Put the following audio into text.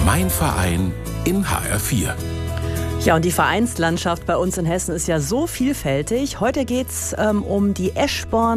Mein Verein in HR4. Ja, und die Vereinslandschaft bei uns in Hessen ist ja so vielfältig. Heute geht's um die Eschborn